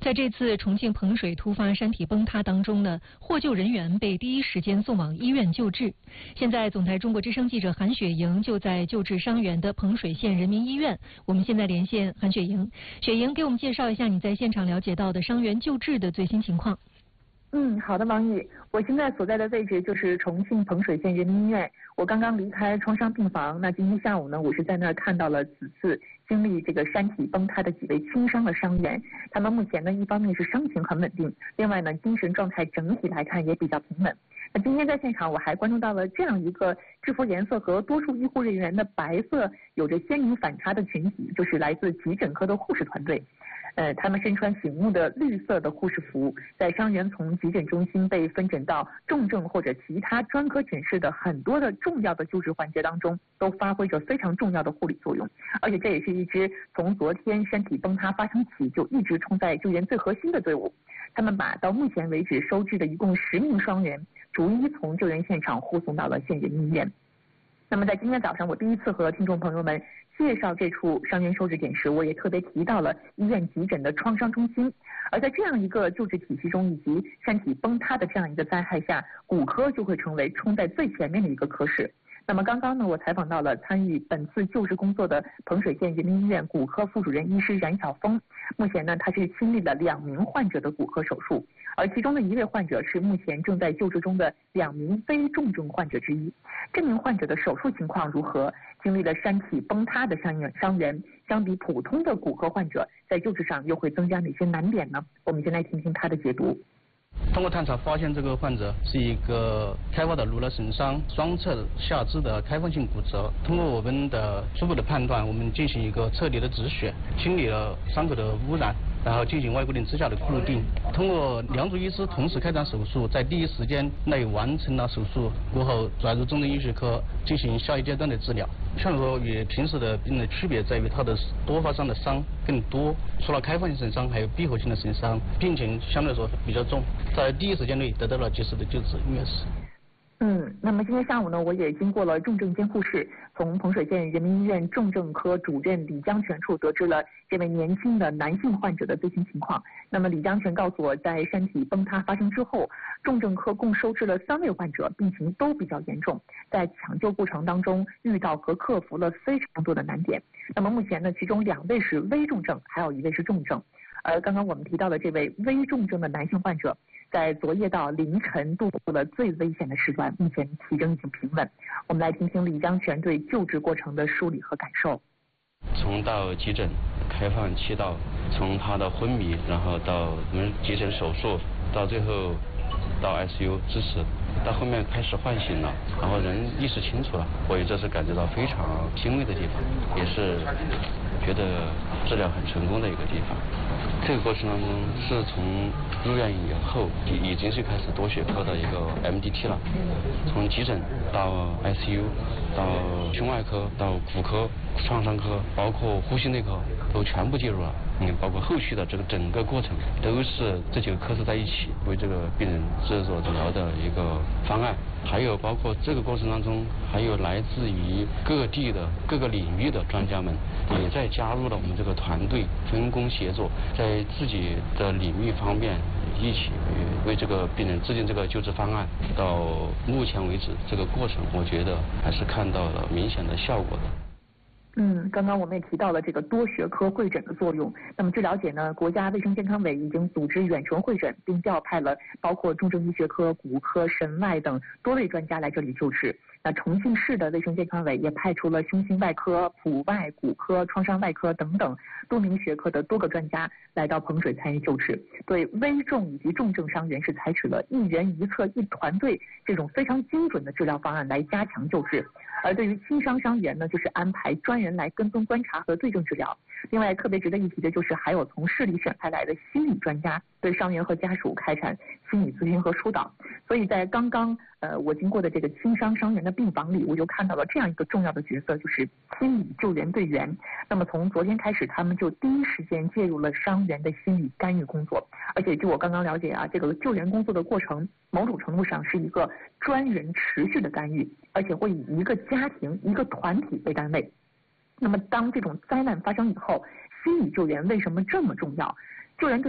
在这次重庆彭水突发山体崩塌当中呢，获救人员被第一时间送往医院救治。现在，总台中国之声记者韩雪莹就在救治伤员的彭水县人民医院。我们现在连线韩雪莹，雪莹给我们介绍一下你在现场了解到的伤员救治的最新情况。 好的，王宇，我现在所在的位置就是重庆彭水县人民医院。我刚刚离开创伤病房，那今天下午呢，我是在那儿看到了此次经历这个山体崩塌的几位轻伤的伤员。他们目前呢，一方面是伤情很稳定，另外呢，精神状态整体来看也比较平稳。那今天在现场，我还关注到了这样一个制服颜色和多数医护人员的白色有着鲜明反差的群体，就是来自急诊科的护士团队。他们身穿醒目的绿色的护士服，在伤员从急诊中心被分诊到重症或者其他专科诊室的很多的重要的救治环节当中，都发挥着非常重要的护理作用。而且这也是一支从昨天山体崩塌发生起就一直冲在救援最核心的队伍。他们把到目前为止收治的一共10名伤员，逐一从救援现场护送到了县人民医院。那么在今天早上，我第一次和听众朋友们介绍这处伤员收治点时，我也特别提到了医院急诊的创伤中心。而在这样一个救治体系中，以及山体崩塌的这样一个灾害下，骨科就会成为冲在最前面的一个科室。那么刚刚呢，我采访到了参与本次救治工作的彭水县人民医院骨科副主任医师冉晓峰。目前呢，他是亲历了2名患者的骨科手术，而其中的1位患者是目前正在救治中的2名非重症患者之一。这名患者的手术情况如何？经历了山体崩塌的伤员，相比普通的骨科患者，在救治上又会增加哪些难点呢？我们先来听听他的解读。 通过探查发现，这个患者是一个开发的颅脑损伤，双侧下肢的开放性骨折。通过我们的初步的判断，我们进行一个彻底的止血，清理了伤口的污染，然后进行外固定支架的固定。通过2组医师同时开展手术，在第一时间内完成了手术过后，转入重症医学科进行下一阶段的治疗。像说与平时的病人的区别在于，他的多发上的伤更多，除了开放性损伤，还有闭合性的损伤，病情相对来说比较重，在第一时间内得到了及时的救治应该是。 那么今天下午呢，我也经过了重症监护室，从彭水县人民医院重症科主任李江全处得知了这位年轻的男性患者的最新情况。那么李江全告诉我，在山体崩塌发生之后，重症科共收治了3位患者，病情都比较严重，在抢救过程当中遇到和克服了非常多的难点。那么目前呢，其中2位是危重症，还有1位是重症。而刚刚我们提到的这位危重症的男性患者，在昨夜到凌晨度过了最危险的时段，目前体征已经平稳。我们来听听李江全对救治过程的梳理和感受。 从到急诊开放气道，从他的昏迷，然后到我们急诊手术，到最后到 ICU 支持，到后面开始唤醒了，然后人意识清楚了，我也这是感觉到非常欣慰的地方，也是觉得治疗很成功的一个地方。这个过程当中是从入院以后已经是开始多学科的一个 MDT 了，从急诊到 ICU 到胸外科到骨科、创伤科，包括呼吸内科都全部介入了。包括后续的这个整个过程都是这几个科室在一起为这个病人制作治疗的一个方案，还有包括这个过程当中还有来自于各地的各个领域的专家们也在加入了我们这个团队，分工协作，在自己的领域方面一起为这个病人制定这个救治方案。到目前为止这个过程我觉得还是看到了明显的效果的。 刚刚我们也提到了这个多学科会诊的作用。那么据了解呢，国家卫生健康委已经组织远程会诊，并调派了包括重症医学科、骨科、神外等多位专家来这里救治。那重庆市的卫生健康委也派出了胸心外科、普外、骨科、创伤外科等等多名学科的多个专家来到彭水参与救治。对危重以及重症伤员是采取了1人1侧1团队这种非常精准的治疗方案来加强救治。而对于轻伤伤员呢，就是安排专人来跟踪观察和对症治疗。另外特别值得一提的就是还有从市里选派来的心理专家对伤员和家属开展心理咨询和疏导。所以在刚刚我经过的这个轻伤伤员的病房里，我就看到了这样一个重要的角色，就是心理救援队员。那么从昨天开始，他们就第一时间介入了伤员的心理干预工作。而且据我刚刚了解啊，这个救援工作的过程某种程度上是一个专人持续的干预，而且会以一个家庭、一个团体为单位。那么当这种灾难发生以后，心理救援为什么这么重要？救援队